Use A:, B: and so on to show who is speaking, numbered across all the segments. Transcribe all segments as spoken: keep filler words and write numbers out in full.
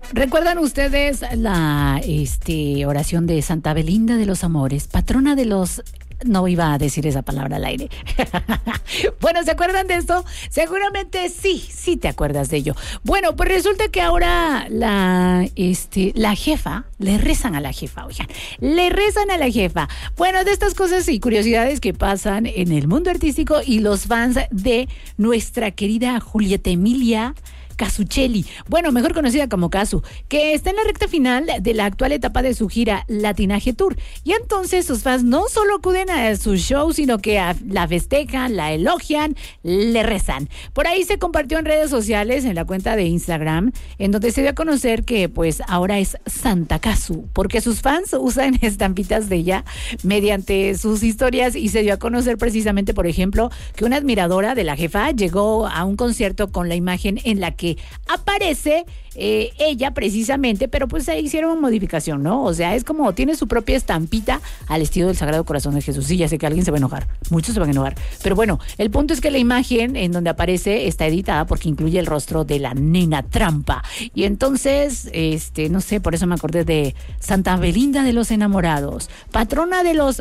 A: ¿Recuerdan ustedes la este, oración de Santa Belinda de los Amores, patrona de los... No iba a decir esa palabra al aire. Bueno, ¿se acuerdan de esto? Seguramente sí, sí te acuerdas de ello. Bueno, pues resulta que ahora la, este, la jefa, le rezan a la jefa, oigan, le rezan a la jefa. Bueno, de estas cosas y curiosidades que pasan en el mundo artístico y los fans de nuestra querida Julieta Emilia Casuccelli, bueno, mejor conocida como Casu, que está en la recta final de la actual etapa de su gira Latinaje Tour. Y entonces sus fans no solo acuden a su show, sino que a, la festejan, la elogian, le rezan. Por ahí se compartió en redes sociales, en la cuenta de Instagram, en donde se dio a conocer que pues ahora es Santa Casu, porque sus fans usan estampitas de ella mediante sus historias, y se dio a conocer precisamente, por ejemplo, que una admiradora de la jefa llegó a un concierto con la imagen en la que aparece eh, ella precisamente, pero pues ahí hicieron una modificación, ¿no? O sea, es como tiene su propia estampita al estilo del Sagrado Corazón de Jesús. Sí, ya sé que alguien se va a enojar, muchos se van a enojar, pero bueno, el punto es que la imagen en donde aparece está editada porque incluye el rostro de la nena trampa. Y entonces, este, no sé, por eso me acordé de Santa Belinda de los Enamorados, patrona de los...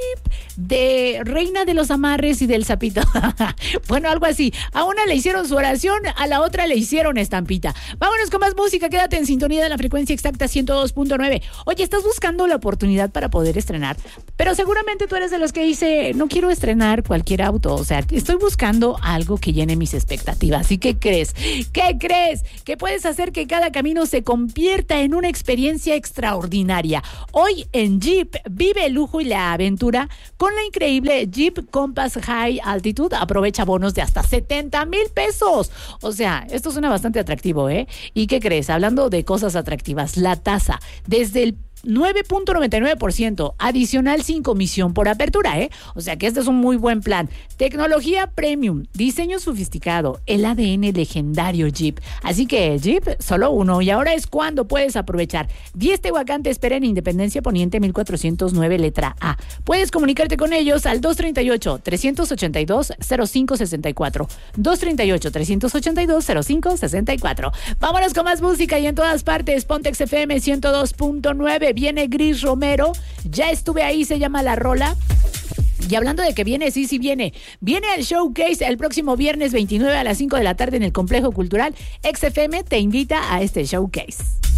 A: de reina de los amarres y del sapito. Bueno, algo así. A una le hicieron su oración, a la otra le hicieron estampita. Vámonos con más música, quédate en sintonía de la frecuencia exacta ciento dos punto nueve. Oye, estás buscando la oportunidad para poder estrenar, pero seguramente tú eres de los que dice, no quiero estrenar cualquier auto, o sea, estoy buscando algo que llene mis expectativas. ¿Y qué crees? ¿Qué crees? Que puedes hacer que cada camino se convierta en una experiencia extraordinaria. Hoy en Jeep vive el lujo y la aventura con la increíble Jeep Compass High Altitude. Aprovecha bonos de hasta setenta mil pesos. O sea, esto suena bastante atractivo, ¿eh? ¿Y qué crees? Hablando de cosas atractivas, la tasa desde el nueve punto noventa y nueve por ciento adicional sin comisión por apertura, ¿eh? O sea que este es un muy buen plan. Tecnología premium, diseño sofisticado, el A D N legendario Jeep. Así que Jeep, solo uno, y ahora es cuando puedes aprovechar. diez Tehuacán te espera en Independencia Poniente mil cuatrocientos nueve, letra A. Puedes comunicarte con ellos al dos treinta y ocho, trescientos ochenta y dos, cero cinco sesenta y cuatro. dos treinta y ocho, trescientos ochenta y dos, cero cinco sesenta y cuatro. Vámonos con más música y en todas partes. Pontex F M ciento dos punto nueve. Viene Gris Romero, ya estuve ahí, se llama la rola. Y hablando de que viene, sí, sí viene. Viene el Showcase el próximo viernes veintinueve a las cinco de la tarde en el Complejo Cultural. X F M te invita a este Showcase.